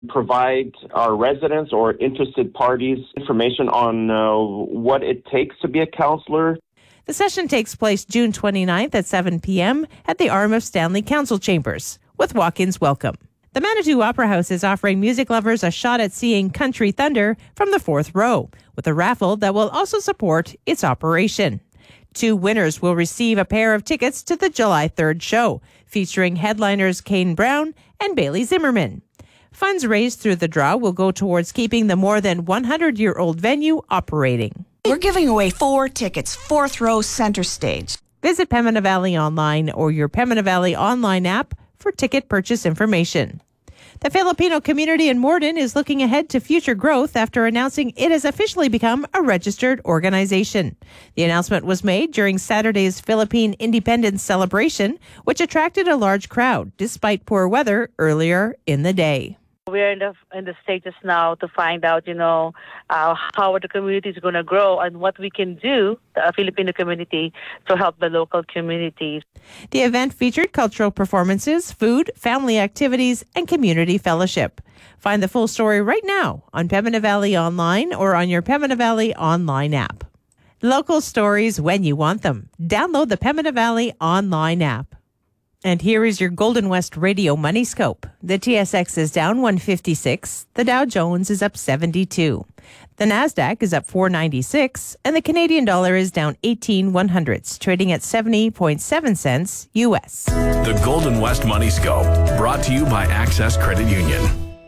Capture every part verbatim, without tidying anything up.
provide our residents or interested parties information on uh, what it takes to be a counselor. The session takes place June twenty-ninth at seven p.m. at the Arm of Stanley Council Chambers, with walk-ins welcome. The Manitou Opera House is offering music lovers a shot at seeing Country Thunder from the fourth row, with a raffle that will also support its operation. Two winners will receive a pair of tickets to the July third show, featuring headliners Kane Brown and Bailey Zimmerman. Funds raised through the draw will go towards keeping the more than one hundred-year-old venue operating. We're giving away four tickets, fourth row center stage. Visit Pembina Valley Online or your Pembina Valley Online app for ticket purchase information. The Filipino community in Morden is looking ahead to future growth after announcing it has officially become a registered organization. The announcement was made during Saturday's Philippine Independence celebration, which attracted a large crowd despite poor weather earlier in the day. We're in the in the stages now to find out, you know, uh, how the community is going to grow and what we can do, the Filipino community, to help the local communities. The event featured cultural performances, food, family activities, and community fellowship. Find the full story right now on Pembina Valley Online or on your Pembina Valley Online app. Local stories when you want them. Download the Pembina Valley Online app. And here is your Golden West Radio Money Scope. The T S X is down one fifty-six. The Dow Jones is up seventy-two. The Nasdaq is up four ninety-six. And the Canadian dollar is down eighteen one hundredths, trading at seventy point seven cents U S. The Golden West Money Scope, brought to you by Access Credit Union.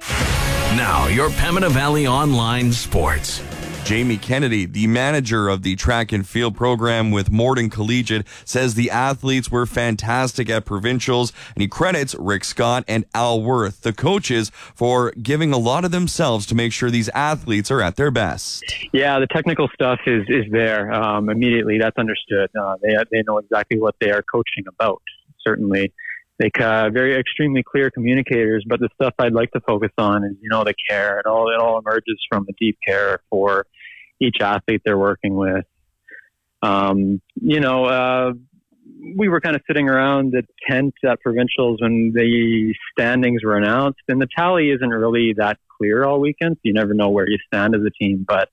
Now, your Pembina Valley Online Sports. Jamie Kennedy, the manager of the track and field program with Morden Collegiate, says the athletes were fantastic at provincials, and he credits Rick Scott and Al Worth, the coaches, for giving a lot of themselves to make sure these athletes are at their best. Yeah, the technical stuff is is there um, immediately. That's understood. Uh, they they know exactly what they are coaching about. Certainly, they uh, very extremely clear communicators. But the stuff I'd like to focus on is, you know, the care. It all it all emerges from the deep care for each athlete they're working with. Um, you know, uh, we were kind of sitting around the tent at provincials when the standings were announced, and the tally isn't really that clear all weekend. So you never know where you stand as a team, but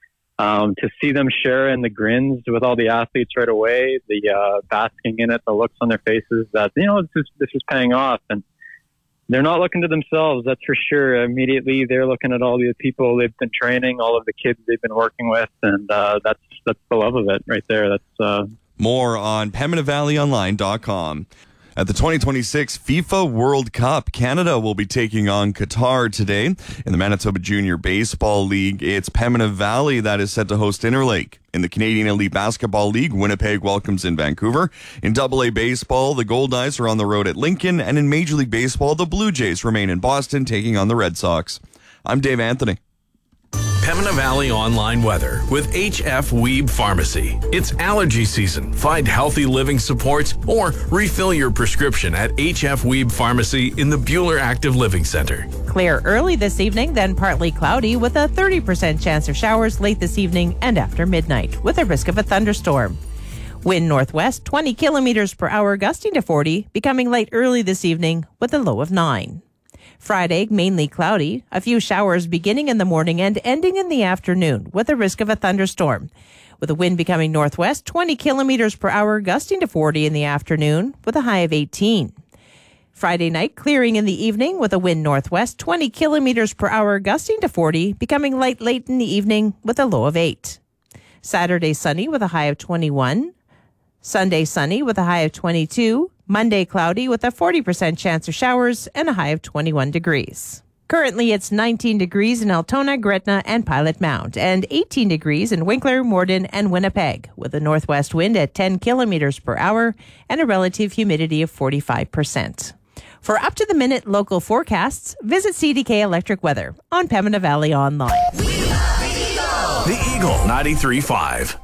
um, to see them share in the grins with all the athletes right away, the uh, basking in it, the looks on their faces that, you know, this is, this is paying off. And they're not looking to themselves, that's for sure. Immediately, they're looking at all the people they've been training, all of the kids they've been working with, and uh, that's that's the love of it right there. That's uh... More on Pembina Valley Online dot com. At the twenty twenty-six FIFA World Cup, Canada will be taking on Qatar today. In the Manitoba Junior Baseball League, it's Pembina Valley that is set to host Interlake. In the Canadian Elite Basketball League, Winnipeg welcomes in Vancouver. In Double A Baseball, the Gold Knights are on the road at Lincoln. And in Major League Baseball, the Blue Jays remain in Boston, taking on the Red Sox. I'm Dave Anthony. Pembina Valley Online Weather with H F Weeb Pharmacy. It's allergy season. Find healthy living supports or refill your prescription at H F Weeb Pharmacy in the Bueller Active Living Center. Clear early this evening, then partly cloudy with a thirty percent chance of showers late this evening and after midnight with a risk of a thunderstorm. Wind northwest twenty kilometers per hour, gusting to forty, becoming light early this evening with a low of nine. Friday, mainly cloudy, a few showers beginning in the morning and ending in the afternoon with a risk of a thunderstorm. With the wind becoming northwest, twenty kilometers per hour, gusting to forty in the afternoon with a high of eighteen. Friday night, clearing in the evening with a wind northwest, twenty kilometers per hour, gusting to forty, becoming light late in the evening with a low of eight. Saturday, sunny with a high of twenty-one. Sunday, sunny with a high of twenty-two. Monday, cloudy with a forty percent chance of showers and a high of twenty-one degrees. Currently, it's nineteen degrees in Altona, Gretna, and Pilot Mount, and eighteen degrees in Winkler, Morden, and Winnipeg, with a northwest wind at ten kilometers per hour and a relative humidity of forty-five percent. For up-to-the-minute local forecasts, visit C D K Electric Weather on Pembina Valley Online. The Eagle ninety-three point five.